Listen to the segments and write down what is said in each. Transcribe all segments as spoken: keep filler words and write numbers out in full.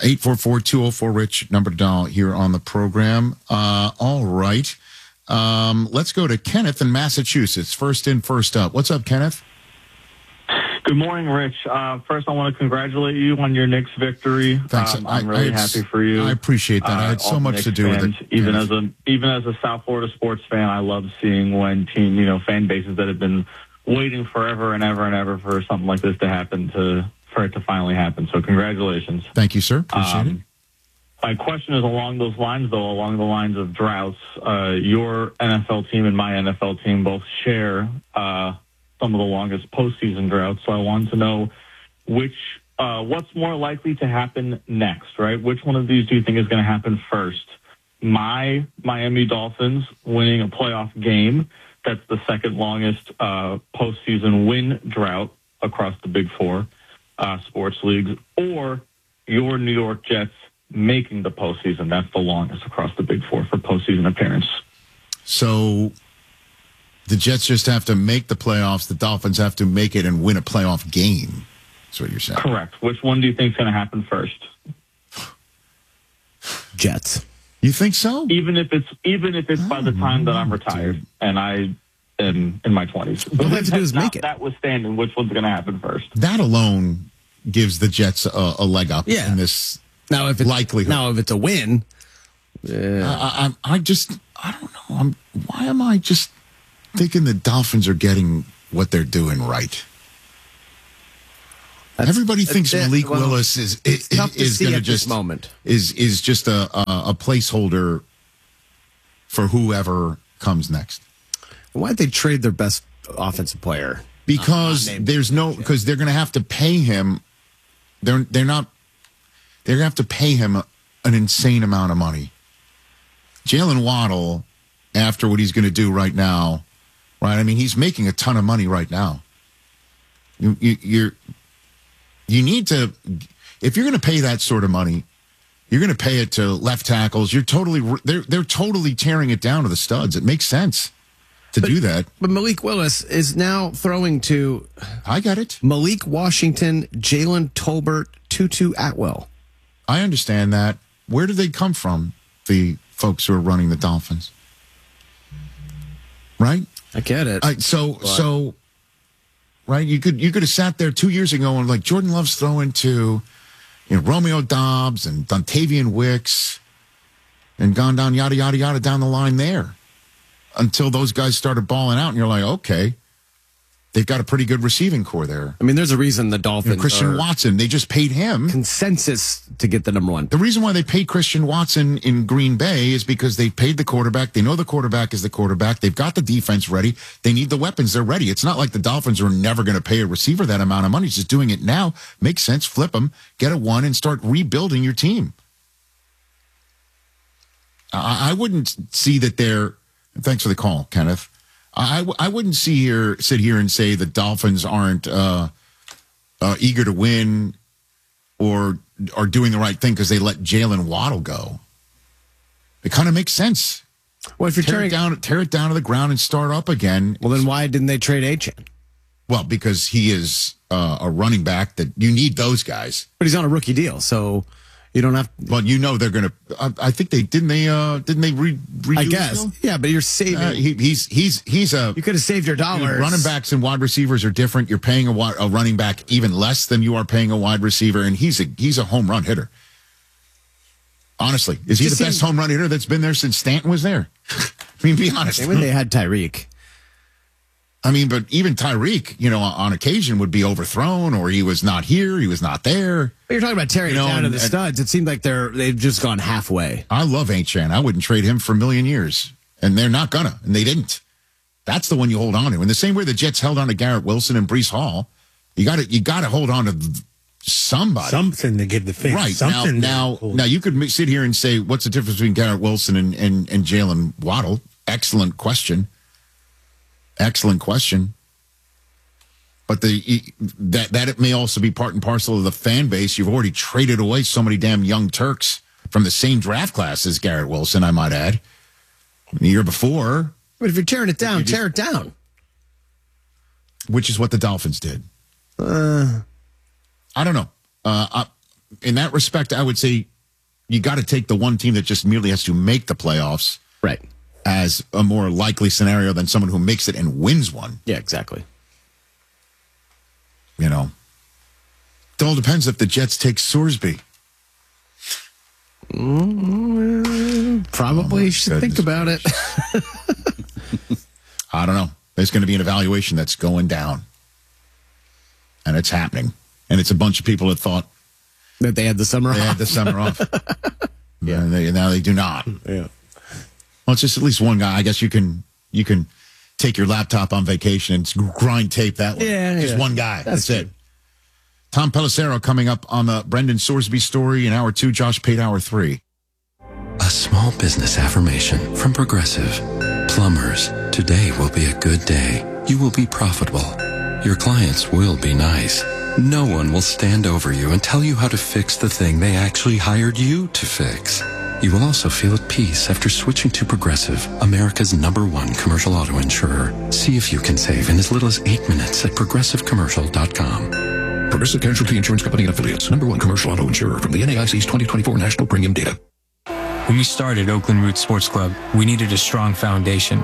eight four four, two oh four, RICH, number to dial here on the program. Uh, all right. Um, let's go to Kenneth in Massachusetts. First in, first up. What's up, Kenneth? Good morning, Rich. Uh, first, I want to congratulate you on your Knicks victory. Thanks. Um, I'm I, really I, happy for you. I appreciate that. Uh, I had so all much Knicks to do fans, with it. Even Kenneth. as a even as a South Florida sports fan, I love seeing when team, you know, fan bases that have been waiting forever and ever and ever for something like this to happen to for it to finally happen. So, congratulations. Thank you, sir. Appreciate um, it. My question is along those lines, though, along the lines of droughts. Uh, your N F L team and my N F L team both share uh, some of the longest postseason droughts. So I wanted to know which, uh, what's more likely to happen next, right? Which one of these do you think is going to happen first? My Miami Dolphins winning a playoff game. That's the second longest uh, postseason win drought across the Big Four uh, sports leagues, or your New York Jets making the postseason. That's the longest across the Big Four for postseason appearance. So the Jets just have to make the playoffs. The Dolphins have to make it and win a playoff game. That's what you're saying. Correct. Which one do you think is going to happen first? Jets. You think so? Even if it's even if it's oh, by the time that I'm retired dude. and I am in my twenties. All they have to do is make it. Notwithstanding, which one's going to happen first? That alone gives the Jets a, a leg up Yeah. in this Now, if it's likelihood. now if it's a win, I, I, I just, I don't know. I'm, why am I just thinking the Dolphins are getting what they're doing right? That's, Everybody thinks that's Malik well, Willis is is, tough to is see going to at this just moment. is is just a, a a placeholder for whoever comes next. Why'd they trade their best offensive player? Because Uh, there's no because they're going to have to pay him. They're they're not. They're going to have to pay him an insane amount of money. Jalen Waddle, after what he's going to do right now, right? I mean, he's making a ton of money right now. You, you, you're, you need to, if you're going to pay that sort of money, you're going to pay it to left tackles. You're totally, they're they're totally tearing it down to the studs. It makes sense to But- do that. But Malik Willis is now throwing to I get it. Malik Washington, Jalen Tolbert, Tutu Atwell. I understand that. Where did they come from? The folks who are running the Dolphins, right? I get it. I, so so, right? You could you could have sat there two years ago and like Jordan Love's throwing to, you know, Romeo Dobbs and Dontavian Wicks, and gone down yada yada yada down the line there, until those guys started balling out, and you're like, okay, they've got a pretty good receiving core there. I mean, there's a reason the Dolphins You know, Christian are Watson, they just paid him. consensus to get the number one. The reason why they paid Christian Watson in Green Bay is because they paid the quarterback. They know the quarterback is the quarterback. They've got the defense ready. They need the weapons. They're ready. It's not like the Dolphins are never going to pay a receiver that amount of money. Just doing it now makes sense. Flip them, get a one, and start rebuilding your team. I, I wouldn't see that they're. Thanks for the call, Kenneth. I, I wouldn't see here sit here and say the Dolphins aren't uh, uh, eager to win or are doing the right thing because they let Jalen Waddle go. It kind of makes sense. Well, if you're Tear tearing it down, tear it down to the ground and start up again. well, then why didn't they trade Achane? Well, because he is uh, a running back that you need those guys. But he's on a rookie deal, so you don't have. Well, you know they're going to. I, I think they didn't. They uh, didn't they re, redo I his guess, deal? yeah, but you're saving. Uh, he, he's he's he's a. you could have saved your You know, dollars. running backs and wide receivers are different. You're paying a, wi- a running back even less than you are paying a wide receiver, and he's a he's a home run hitter. Honestly, is he the Just best seems- home run hitter that's been there since Stanton was there? I mean, be honest. Same when they had Tyreek. I mean, but even Tyreek, you know, on occasion would be overthrown, or he was not here, he was not there. But you're talking about tearing You know, it down to and- the and- studs. It seemed like they're they've just gone halfway. I love Achane. I wouldn't trade him for a million years, and they're not gonna, and they didn't. That's the one you hold on to. In the same way the Jets held on to Garrett Wilson and Breece Hall, you got to you got to hold on to somebody. Something to give the fans. Right Something now, now, to- now you could sit here and say, "What's the difference between Garrett Wilson and and, and Jalen Waddle?" Excellent question. Excellent question. But the that that it may also be part and parcel of the fan base. You've already traded away so many damn young Turks from the same draft class as Garrett Wilson, I might add. The year before, But if you're tearing it down, You just- tear it down. which is what the Dolphins did. Uh, I don't know. Uh, I, in that respect, I would say you got to take the one team that just merely has to make the playoffs Right. as a more likely scenario than someone who makes it and wins one. Yeah, exactly. You know, it all depends if the Jets take Sorsby. Mm, probably oh should think about it. I don't know. There's going to be an evaluation that's going down. And it's happening. And it's a bunch of people that thought that they had the summer they off. had the summer off. Yeah. And they, now they do not. Yeah. Well, it's just at least one guy. I guess you can you can take your laptop on vacation and grind tape that way. Yeah, just yeah. one guy. That's That's, it. Tom Pelissero coming up on the Brendan Sorsby story in hour two. Josh Pate, hour three. A small business affirmation from Progressive. Plumbers, today will be a good day. You will be profitable. Your clients will be nice. No one will stand over you and tell you how to fix the thing they actually hired you to fix. You will also feel at peace after switching to Progressive, America's number one commercial auto insurer. See if you can save in as little as eight minutes at progressive commercial dot com. Progressive Casualty Insurance Company and Affiliates. Number one commercial auto insurer from the N A I C's twenty twenty-four National Premium Data. When we started Oakland Roots Sports Club, we needed a strong foundation.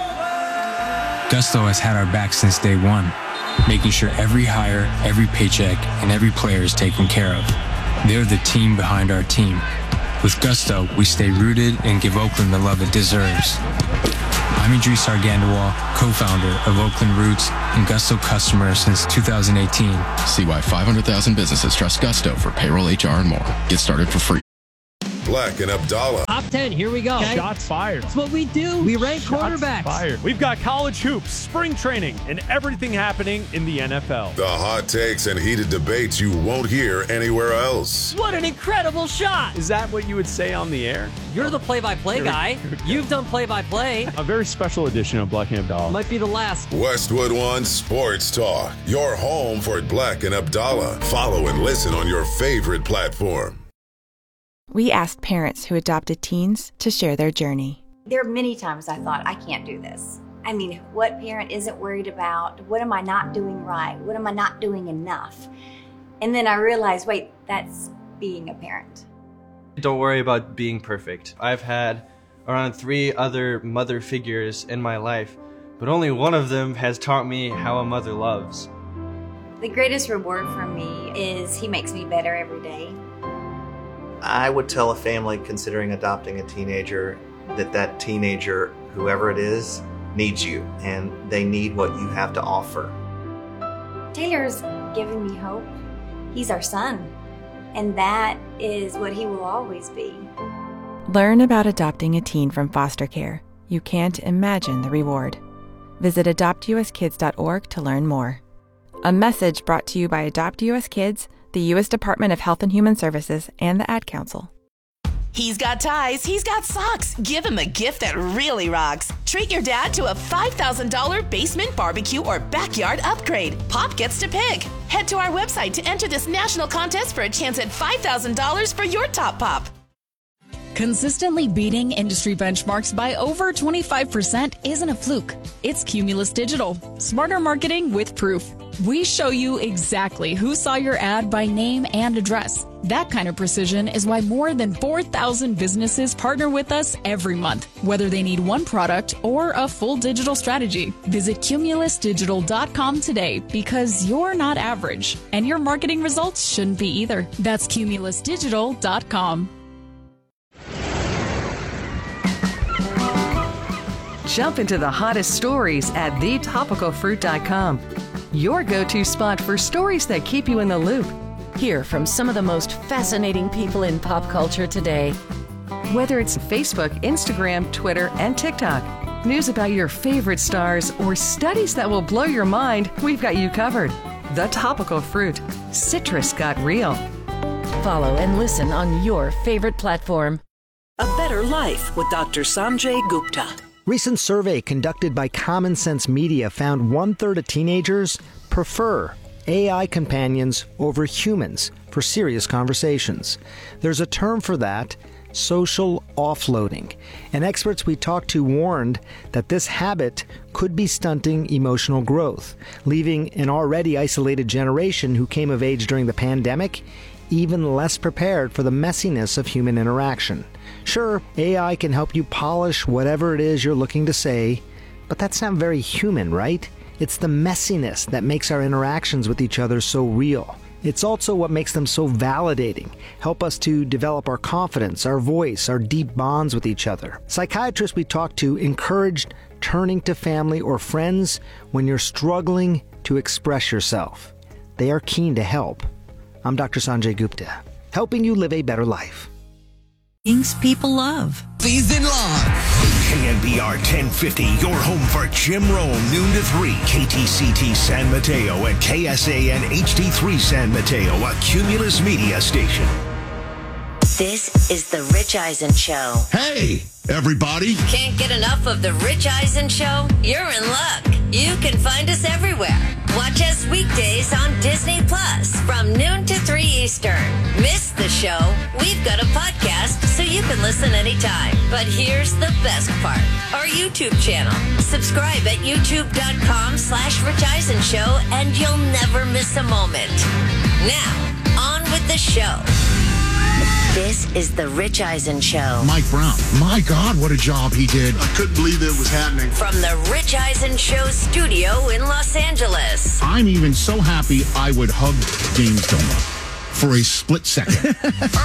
Gusto has had our back since day one, making sure every hire, every paycheck, and every player is taken care of. They're the team behind our team. With Gusto, we stay rooted and give Oakland the love it deserves. I'm Idris Argandawal, co-founder of Oakland Roots and Gusto customer since two thousand eighteen. See why five hundred thousand businesses trust Gusto for payroll, H R, and more. Get started for free. Black and Abdallah. Top ten, here we go. Okay. Shots fired. That's what we do. We rank Shots quarterbacks. Fired. We've got college hoops, spring training, and everything happening in the N F L. The hot takes and heated debates you won't hear anywhere else. What an incredible shot. Is that what you would say on the air? You're the play-by-play guy. You've done play-by-play. A very special edition of Black and Abdallah. Might be the last. Westwood One Sports Talk. Your home for Black and Abdallah. Follow and listen on your favorite platform. We asked parents who adopted teens to share their journey. There are many times I thought, I can't do this. I mean, what parent isn't worried about? What am I not doing right? What am I not doing enough? And then I realized, wait, that's being a parent. Don't worry about being perfect. I've had around three other mother figures in my life, but only one of them has taught me how a mother loves. The greatest reward for me is he makes me better every day. I would tell a family considering adopting a teenager that that teenager, whoever it is, needs you, and they need what you have to offer. Taylor's given me hope. He's our son, and that is what he will always be. Learn about adopting a teen from foster care. You can't imagine the reward. Visit adopt u s kids dot org to learn more. A message brought to you by Adopt U S Kids, the U S Department of Health and Human Services, and the Ad Council. He's got ties, he's got socks. Give him a gift that really rocks. Treat your dad to a five thousand dollars basement barbecue or backyard upgrade. Pop gets to pick. Head to our website to enter this national contest for a chance at five thousand dollars for your top pop. Consistently beating industry benchmarks by over twenty-five percent isn't a fluke. It's Cumulus Digital. Smarter marketing with proof. We show you exactly who saw your ad by name and address. That kind of precision is why more than four thousand businesses partner with us every month, whether they need one product or a full digital strategy. Visit cumulus digital dot com today because you're not average, and your marketing results shouldn't be either. That's cumulus digital dot com. Jump into the hottest stories at the topical fruit dot com. Your go-to spot for stories that keep you in the loop. Hear from some of the most fascinating people in pop culture today. Whether it's Facebook, Instagram, Twitter, and TikTok, news about your favorite stars, or studies that will blow your mind, we've got you covered. The Topical Fruit. Citrus got real. Follow and listen on your favorite platform. A Better Life with Doctor Sanjay Gupta. Recent survey conducted by Common Sense Media found one-third of teenagers prefer A I companions over humans for serious conversations. There's a term for that, social offloading. And experts we talked to warned that this habit could be stunting emotional growth, leaving an already isolated generation who came of age during the pandemic even less prepared for the messiness of human interaction. Sure, A I can help you polish whatever it is you're looking to say, but that's not very human, right? It's the messiness that makes our interactions with each other so real. It's also what makes them so validating, help us to develop our confidence, our voice, our deep bonds with each other. Psychiatrists we talked to encouraged turning to family or friends when you're struggling to express yourself. They are keen to help. I'm Doctor Sanjay Gupta, helping you live a better life. Things people love. Season live. K N B R ten fifty, your home for Jim Rome, noon to three. K T C T San Mateo and K S A N H D three San Mateo, a Cumulus media station. This is The Rich Eisen Show. Hey, everybody. Can't get enough of The Rich Eisen Show? You're in luck. You can find us everywhere. Watch us weekdays on Disney Plus from noon to three Eastern. Miss the show? We've got a podcast so you can listen anytime. But here's the best part. Our YouTube channel. Subscribe at youtube.com slash Rich Eisen Show and you'll never miss a moment. Now, on with the show. This is The Rich Eisen Show. Mike Brown. My God, what a job he did. I couldn't believe it was happening. From The Rich Eisen Show studio in Los Angeles. I'm even so happy I would hug James Domer for a split second.